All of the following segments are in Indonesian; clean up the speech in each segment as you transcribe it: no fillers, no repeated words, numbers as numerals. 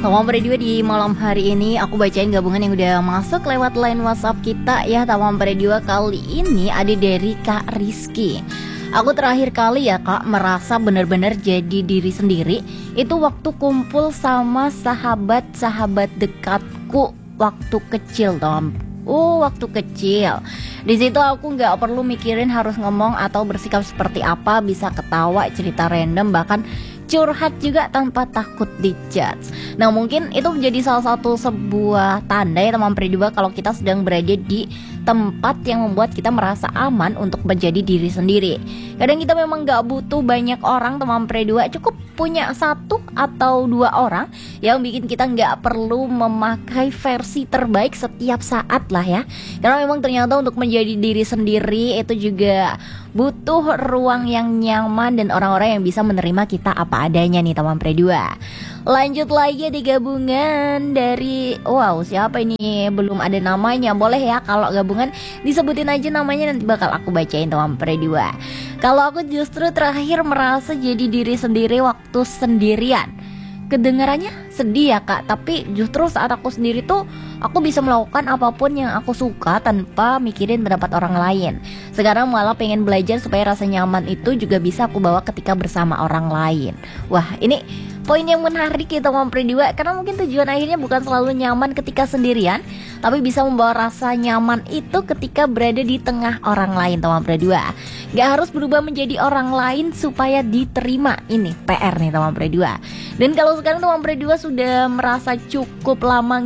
Tawang Berdua di malam hari ini aku bacain gabungan yang udah masuk lewat line WhatsApp kita ya. Tawang Berdua kali ini ada dari Kak Rizky. Aku terakhir kali ya Kak merasa benar-benar jadi diri sendiri itu waktu kumpul sama sahabat-sahabat dekatku waktu kecil Tom. Waktu kecil. Di situ aku nggak perlu mikirin harus ngomong atau bersikap seperti apa, bisa ketawa, cerita random, bahkan curhat juga tanpa takut dijudge. Nah mungkin itu menjadi salah satu sebuah tanda ya teman berdua kalau kita sedang berada di tempat yang membuat kita merasa aman untuk menjadi diri sendiri. Kadang kita memang gak butuh banyak orang teman berdua, cukup punya satu atau dua orang yang bikin kita gak perlu memakai versi terbaik setiap saat lah ya. Karena memang ternyata untuk menjadi diri sendiri itu juga butuh ruang yang nyaman dan orang-orang yang bisa menerima kita apa adanya nih teman berdua. Lanjut lagi di gabungan dari siapa ini, belum ada namanya. Boleh ya kalau gabungan disebutin aja namanya, nanti bakal aku bacain teman berdua. Kalau aku justru terakhir merasa jadi diri sendiri waktu sendirian. Kedengarannya sedih ya Kak, tapi justru saat aku sendiri tuh aku bisa melakukan apapun yang aku suka tanpa mikirin pendapat orang lain. Sekarang malah pengen belajar supaya rasa nyaman itu juga bisa aku bawa ketika bersama orang lain. Wah ini poin yang menarik ya teman berdua, karena mungkin tujuan akhirnya bukan selalu nyaman ketika sendirian, tapi bisa membawa rasa nyaman itu ketika berada di tengah orang lain teman berdua. Gak harus berubah menjadi orang lain supaya diterima, ini PR nih teman berdua. Dan kalau sekarang teman berdua sudah merasa cukup lama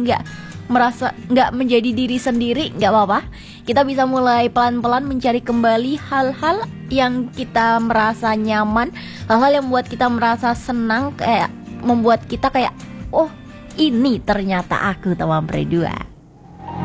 nggak menjadi diri sendiri, nggak apa-apa. Kita bisa mulai pelan-pelan mencari kembali hal-hal yang kita merasa nyaman, hal-hal yang membuat kita merasa senang, kayak membuat kita kayak ini ternyata aku teman berdua.